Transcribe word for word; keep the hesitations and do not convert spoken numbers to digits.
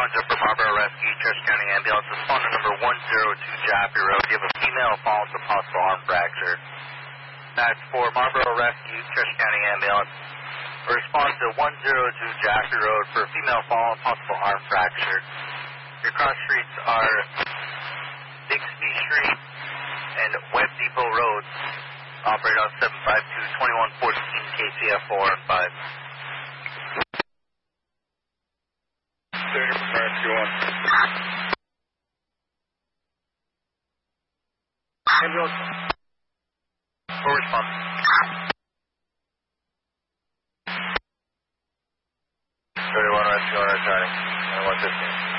Responsive for Marlboro Rescue, Church County Ambulance. Responder number one zero two Jaffrey Road. You have a female fallen with possible arm fracture. That's for Marlboro Rescue, Church County Ambulance. Response to one zero two Jaffrey Road for female fallen, possible arm fracture. Your cross streets are Bixby Street and Web Depot Road. Operate on seven five two, twenty-one fourteen K C F four and five. Rescue one. Ambulance. Full response. thirty-one Rescue one returning. one fifteen.